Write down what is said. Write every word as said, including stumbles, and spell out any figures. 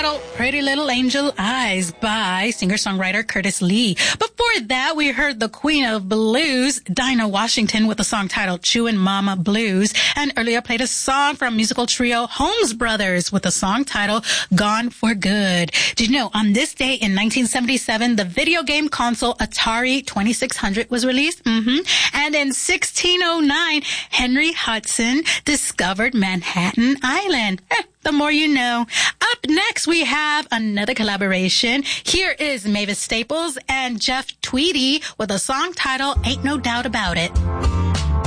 titled Pretty Little Angel Eyes by singer-songwriter Curtis Lee. Before that, we heard the Queen of Blues, Dinah Washington, with a song titled Chewin' Mama Blues, and earlier played a song from musical trio Holmes Brothers with a song titled Gone for Good. Did you know, on this day in nineteen seventy-seven, the video game console Atari twenty-six hundred was released? Mm-hmm. And in sixteen oh nine, Henry Hudson discovered Manhattan Island. Eh, the more you know. Up next, we have another collaboration. Here is Mavis Staples and Jeff Tweedy with a song titled Ain't No Doubt About It.